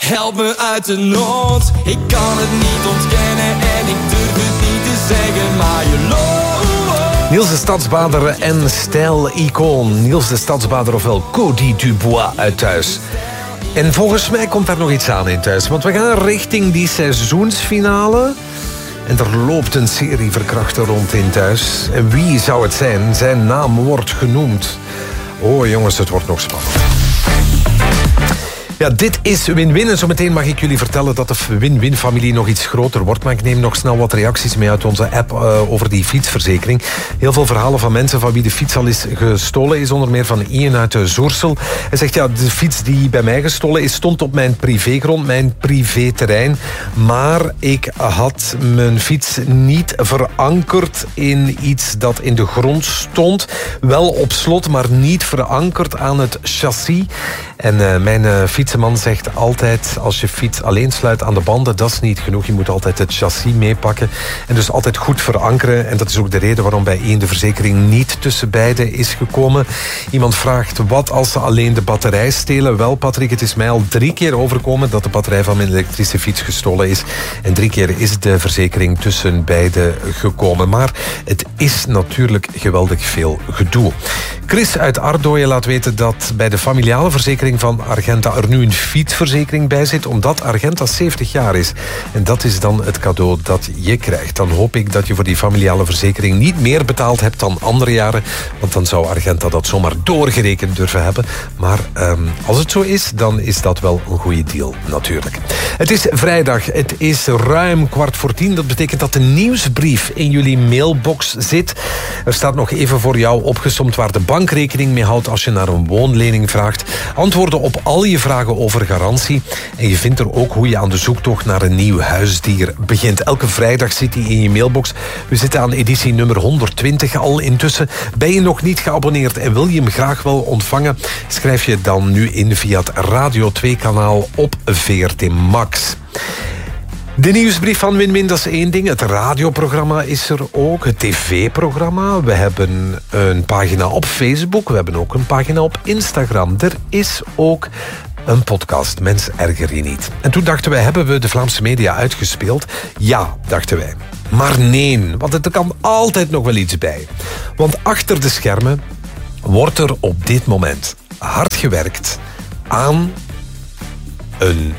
help me uit de nood. Ik kan het niet ontkennen en ik durf het niet te zeggen, maar je loopt. Niels de Stadsbader en stijl-icoon. Niels de Stadsbader, ofwel Cody Dubois uit Thuis. En volgens mij komt daar nog iets aan in Thuis. Want we gaan richting die seizoensfinale. En er loopt een serie verkrachter rond in Thuis. En wie zou het zijn? Zijn naam wordt genoemd. Oh jongens, het wordt nog spannend. Ja, dit is win-win. En zometeen mag ik jullie vertellen dat de win-win-familie nog iets groter wordt. Maar ik neem nog snel wat reacties mee uit onze app over die fietsverzekering. Heel veel verhalen van mensen van wie de fiets al is gestolen is. Onder meer van Ian uit Zoersel. Hij zegt, ja, de fiets die bij mij gestolen is stond op mijn privégrond, mijn privéterrein. Maar ik had mijn fiets niet verankerd in iets dat in de grond stond. Wel op slot, maar niet verankerd aan het chassis. En mijn fietsenman zegt altijd, als je fiets alleen sluit aan de banden, dat is niet genoeg. Je moet altijd het chassis meepakken. En dus altijd goed verankeren. En dat is ook de reden waarom bij één de verzekering niet tussen beiden is gekomen. Iemand vraagt, wat als ze alleen de batterij stelen? Wel, Patrick, het is mij al 3 keer overkomen dat de batterij van mijn elektrische fiets gestolen is. En 3 keer is de verzekering tussen beiden gekomen. Maar het is natuurlijk geweldig veel gedoe. Chris uit Ardooien laat weten dat bij de familiale verzekering van Argenta er nu een fietsverzekering bij zit, omdat Argenta 70 jaar is. En dat is dan het cadeau dat je krijgt. Dan hoop ik dat je voor die familiale verzekering niet meer betaald hebt dan andere jaren, want dan zou Argenta dat zomaar doorgerekend durven hebben. Maar als het zo is, dan is dat wel een goede deal, natuurlijk. Het is vrijdag, het is ruim 9:15. Dat betekent dat de nieuwsbrief in jullie mailbox zit. Er staat nog even voor jou opgesomd waar de bank rekening mee houdt als je naar een woonlening vraagt. Antwoorden op al je vragen over garantie. En je vindt er ook hoe je aan de zoektocht naar een nieuw huisdier begint. Elke vrijdag zit die in je mailbox. We zitten aan editie nummer 120 al intussen. Ben je nog niet geabonneerd en wil je hem graag wel ontvangen? Schrijf je dan nu in via het Radio 2-kanaal op VRT Max. De nieuwsbrief van Win-Win, dat is één ding. Het radioprogramma is er ook. Het tv-programma. We hebben een pagina op Facebook. We hebben ook een pagina op Instagram. Er is ook een podcast. Mens, erger je niet. En toen dachten wij, hebben we de Vlaamse media uitgespeeld? Ja, dachten wij. Maar nee, want er kan altijd nog wel iets bij. Want achter de schermen wordt er op dit moment hard gewerkt aan een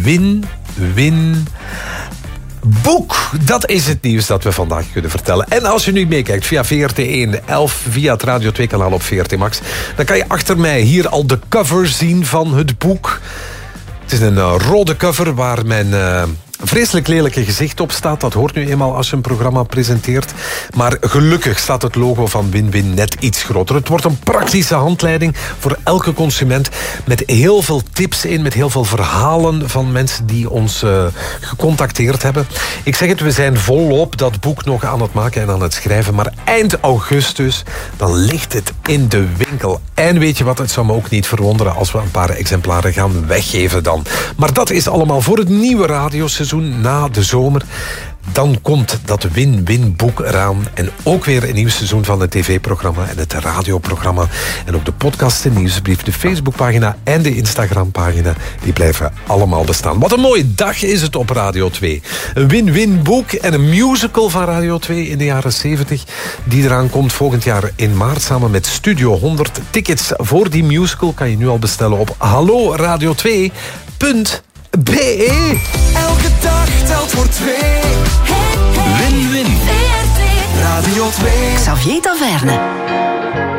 win-win boek. Dat is het nieuws dat we vandaag kunnen vertellen. En als je nu meekijkt via VRT1, 11 via het Radio 2-kanaal op VRT Max, dan kan je achter mij hier al de cover zien van het boek. Het is een rode cover waar mijn vreselijk lelijke gezicht op staat. Dat hoort nu eenmaal als je een programma presenteert. Maar gelukkig staat het logo van Win-Win net iets groter. Het wordt een praktische handleiding voor elke consument met heel veel tips in, met heel veel verhalen van mensen die ons gecontacteerd hebben. Ik zeg het, we zijn volop dat boek nog aan het maken en aan het schrijven. Maar eind augustus, dan ligt het in de winkel. En weet je wat, het zou me ook niet verwonderen als we een paar exemplaren gaan weggeven dan. Maar dat is allemaal voor het nieuwe radioseizoen na de zomer. Dan komt dat win-win boek eraan. En ook weer een nieuw seizoen van het tv-programma en het radioprogramma. En ook de podcast, de nieuwsbrief, de Facebookpagina en de Instagrampagina. Die blijven allemaal bestaan. Wat een mooie dag is het op Radio 2. Een win-win boek en een musical van Radio 2 in de jaren 70. Die eraan komt volgend jaar in maart samen met Studio 100. Tickets voor die musical kan je nu al bestellen op halloradio2.be. Elke dag telt voor 2. Win-win. Radio 2. Xavier Taverne.